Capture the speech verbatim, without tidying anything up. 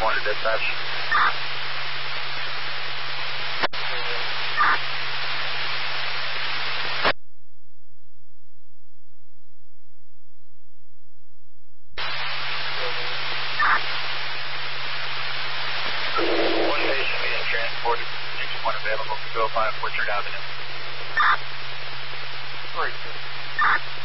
four hundred dispatch. One patient being transported. six one available. two oh five Orchard Avenue. Great.